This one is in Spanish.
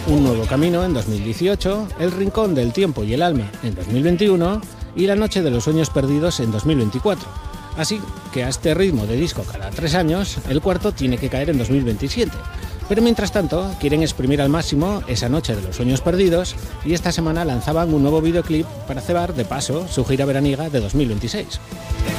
Un nuevo camino en 2018, El rincón del tiempo y el alma en 2021 y La noche de los sueños perdidos en 2024. Así que a este ritmo de disco cada 3 años, el cuarto tiene que caer en 2027. Pero mientras tanto, quieren exprimir al máximo esa noche de los sueños perdidos y esta semana lanzaban un nuevo videoclip para cebar de paso su gira veraniega de 2026.